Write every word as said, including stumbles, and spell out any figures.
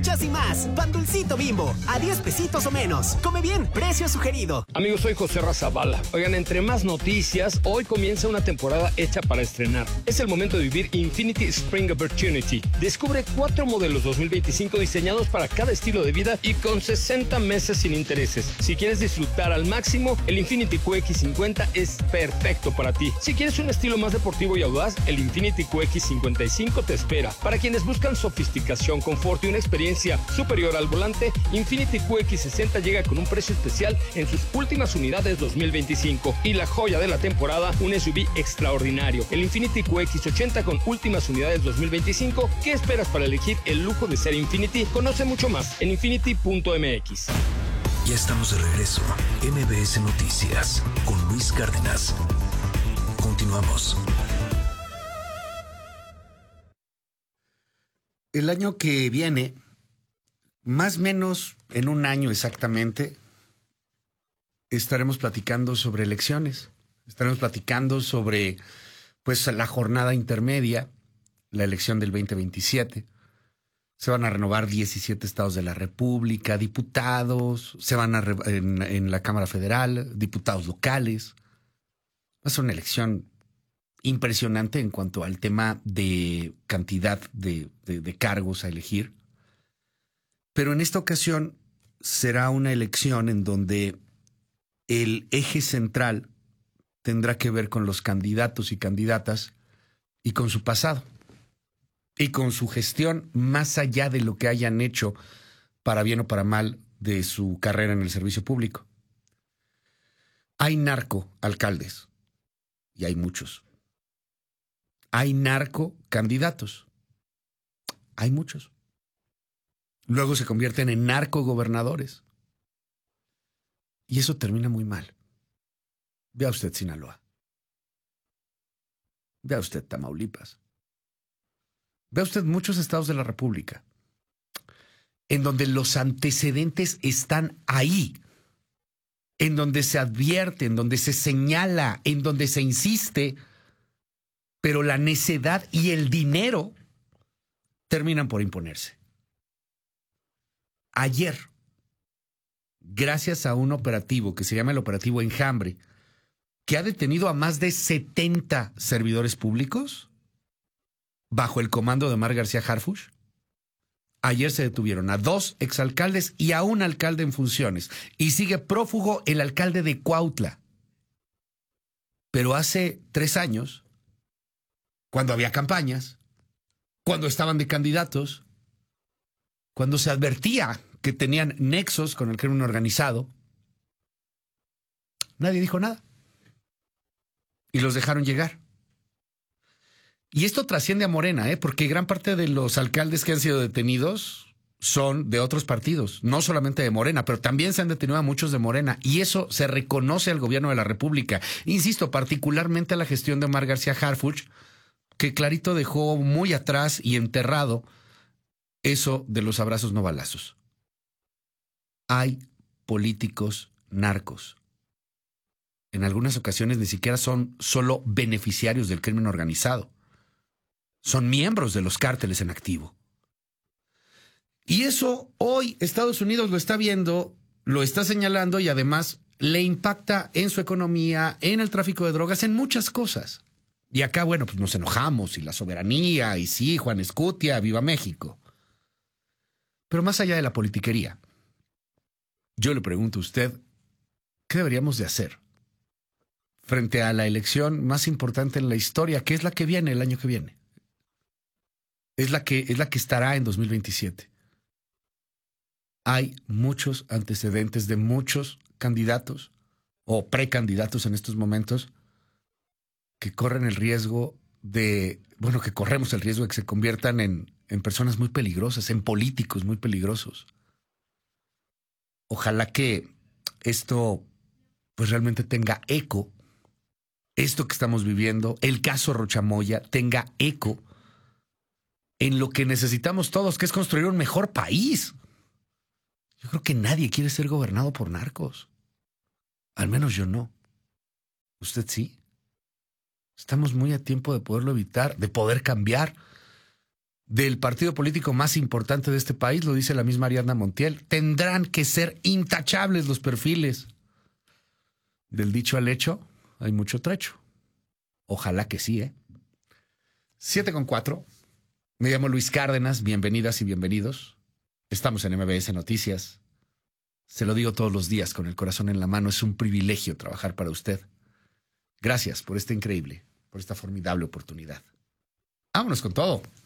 muchas y más. Pan Dulcito Bimbo, a diez pesitos o menos. Come bien, precio sugerido. Amigos, soy José Razabala. Oigan, entre más noticias, hoy comienza una temporada hecha para estrenar. Es el momento de vivir Infinity Spring Opportunity. Descubre cuatro modelos dos mil veinticinco diseñados para cada estilo de vida y con sesenta meses sin intereses. Si quieres disfrutar al máximo, el Infinity Q X cincuenta es perfecto para ti. Si quieres un estilo más deportivo y audaz, el Infinity Q X cincuenta y cinco te espera. Para quienes buscan sofisticación, confort y una experiencia superior al volante, Infinity Q X sesenta llega con un precio especial en sus últimas unidades dos mil veinticinco. Y la joya de la temporada, un S U V extraordinario, el Infinity Q X ochenta con últimas unidades dos mil veinticinco. ¿Qué esperas para elegir el lujo de ser Infinity? Conoce mucho más en infinity punto m x. Ya estamos de regreso. M B S Noticias con Luis Cárdenas. Continuamos. El año que viene, más o menos en un año exactamente, estaremos platicando sobre elecciones. Estaremos platicando sobre, pues, la jornada intermedia, la elección del veinte veintisiete. Se van a renovar diecisiete estados de la República, diputados, se van a re- en, en la Cámara Federal, diputados locales. Va a ser una elección impresionante en cuanto al tema de cantidad de, de, de cargos a elegir. Pero en esta ocasión será una elección en donde el eje central tendrá que ver con los candidatos y candidatas y con su pasado y con su gestión más allá de lo que hayan hecho para bien o para mal de su carrera en el servicio público. Hay narco alcaldes y hay muchos. Hay narco candidatos. Hay muchos. Luego se convierten en narco gobernadores. Y eso termina muy mal. Vea usted Sinaloa. Vea usted Tamaulipas. Vea usted muchos estados de la República en donde los antecedentes están ahí, en donde se advierte, en donde se señala, en donde se insiste, pero la necedad y el dinero terminan por imponerse. Ayer, gracias a un operativo que se llama el Operativo Enjambre, que ha detenido a más de setenta servidores públicos bajo el comando de Mar García Harfuch, ayer se detuvieron a dos exalcaldes y a un alcalde en funciones. Y sigue prófugo el alcalde de Cuautla. Pero hace tres años, cuando había campañas, cuando estaban de candidatos, cuando se advertía que tenían nexos con el crimen organizado, nadie dijo nada. Y los dejaron llegar. Y esto trasciende a Morena, ¿eh? Porque gran parte de los alcaldes que han sido detenidos son de otros partidos, no solamente de Morena, pero también se han detenido a muchos de Morena. Y eso se reconoce al gobierno de la República. Insisto, particularmente a la gestión de Omar García Harfuch, que clarito dejó muy atrás y enterrado eso de los abrazos no balazos. Hay políticos narcos. En algunas ocasiones ni siquiera son solo beneficiarios del crimen organizado. Son miembros de los cárteles en activo. Y eso hoy Estados Unidos lo está viendo, lo está señalando y además le impacta en su economía, en el tráfico de drogas, en muchas cosas. Y acá, bueno, pues nos enojamos y la soberanía y sí, Juan Escutia, viva México. Pero más allá de la politiquería, yo le pregunto a usted, ¿qué deberíamos de hacer frente a la elección más importante en la historia, que es la que viene el año que viene? Es la que, es la que estará en dos mil veintisiete. Hay muchos antecedentes de muchos candidatos o precandidatos en estos momentos que corren el riesgo de, bueno, que corremos el riesgo de que se conviertan en, en personas muy peligrosas, en políticos muy peligrosos. Ojalá que esto pues realmente tenga eco, esto que estamos viviendo, el caso Rocha Moya, tenga eco en lo que necesitamos todos, que es construir un mejor país. Yo creo que nadie quiere ser gobernado por narcos. Al menos yo no. ¿Usted sí? Estamos muy a tiempo de poderlo evitar, de poder cambiar. del partido político más importante de este país, lo dice la misma Ariadna Montiel. Tendrán que ser intachables los perfiles. Del dicho al hecho, hay mucho trecho. Ojalá que sí, ¿eh? Siete con cuatro. Me llamo Luis Cárdenas. Bienvenidas y bienvenidos. Estamos en M B S Noticias. Se lo digo todos los días con el corazón en la mano. Es un privilegio trabajar para usted. Gracias por esta increíble, por esta formidable oportunidad. Vámonos con todo.